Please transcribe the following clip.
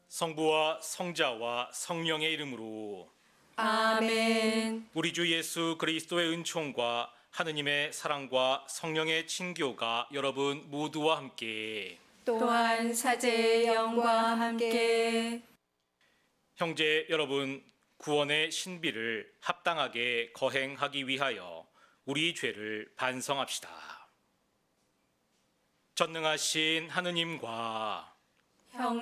성부와 성자와 성령의 이름으로 아멘. 우리 주 예수 그리스도의 은총과 하느님의 사랑과 성령의 친교가 여러분 모두와 함께 또한 사제의 영과 함께 형제 여러분, 구원의 신비를 합당하게 거행하기 위하여 우리 죄를 반성합시다. 전능하신 하느님과 형